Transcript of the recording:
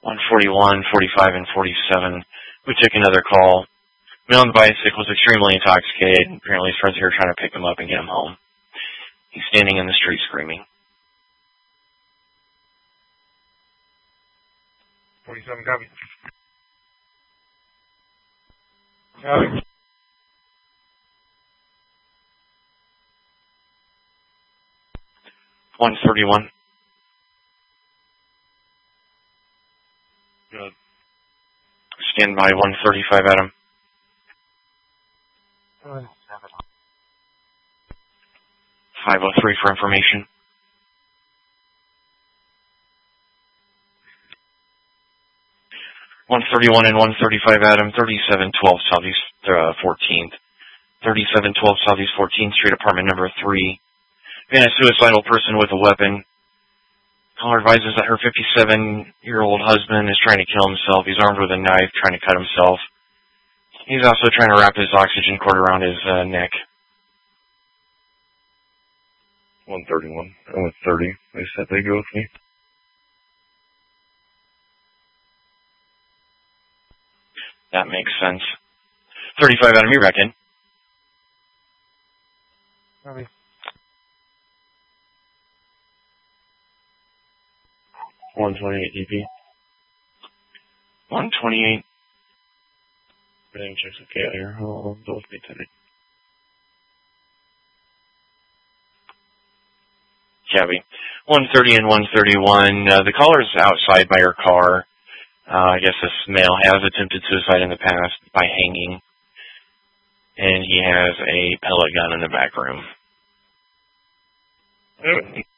141, 45, and 47. We took another call. Male on the bicycle was extremely intoxicated. Apparently his friends here trying to pick him up and get him home. He's standing in the street screaming. 47, copy. Copy. $131. Good. Stand by 135, Adam. 503 for information. 131 and 135, Adam. 3712 Southeast 14th. 3712 Southeast 14th Street, apartment number 3. Been a suicidal person with a weapon. Caller advises that her 57-year-old husband is trying to kill himself. He's armed with a knife, trying to cut himself. He's also trying to wrap his oxygen cord around his neck. 131. I went 30. They said they'd go with me. That makes sense. 35, Adam, you're back in. Copy. 128 DP. 128. Everything checks okay out here. I'll go with me today. Cabby. 130 and 131. The caller's outside by her car. I guess this male has attempted suicide in the past by hanging. And he has a pellet gun in the back room.